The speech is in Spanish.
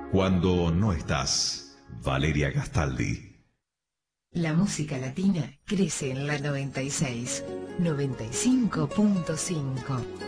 Cuando no estás, Valeria Gastaldi. La música latina crece en la 96, 95.5.